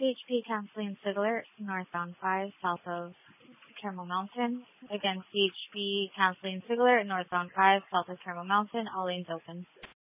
CHP canceling Sigler, northbound 5, south of Carmel Mountain. Again, CHP canceling Sigler, northbound 5, south of Carmel Mountain. All lanes open.